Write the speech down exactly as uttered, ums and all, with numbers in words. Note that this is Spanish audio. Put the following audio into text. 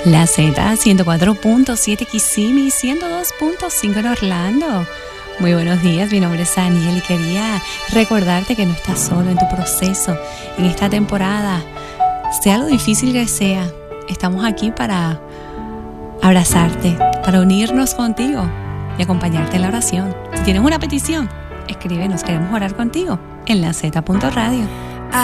La Z, ciento cuatro punto siete Kissimmee, ciento dos punto cinco en Orlando. Muy buenos días, mi nombre es Aniel y quería recordarte que no estás solo en tu proceso en esta temporada. Sea lo difícil que sea, estamos aquí para abrazarte, para unirnos contigo y acompañarte en la oración. Si tienes una petición, escríbenos, queremos orar contigo en la Z punto radio.